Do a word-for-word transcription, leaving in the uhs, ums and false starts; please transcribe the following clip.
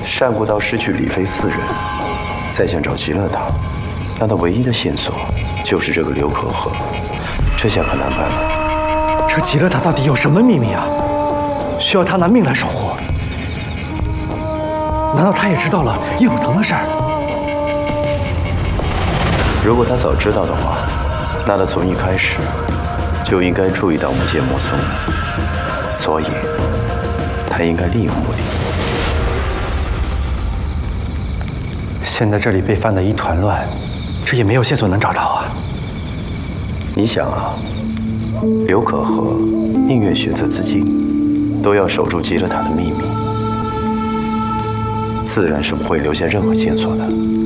单国道失去李妃四人，再想找极乐岛，那他唯一的线索就是这个刘可可，这下可难办了。 这极乐塔到底有什么秘密啊？需要他拿命来守护？难道他也知道了叶永腾的事儿？ 如果他早知道的话，那他从一开始就应该注意到无界魔僧，所以他应该另有目的。 现在这里被翻得一团乱，这也没有线索能找到啊。 你想啊，刘可和宁愿选择自尽，都要守住极乐塔的秘密，自然是不会留下任何线索的。